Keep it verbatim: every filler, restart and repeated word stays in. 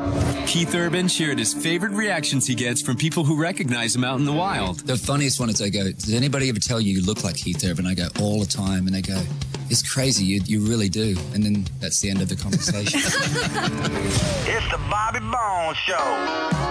Keith Urban shared his favorite reactions he gets from people who recognize him out in the wild. The funniest one is they go, does anybody ever tell you you look like Keith Urban? I go, all the time. And they go, it's crazy, you, you really do. And then that's the end of the conversation. It's the Bobby Bones Show.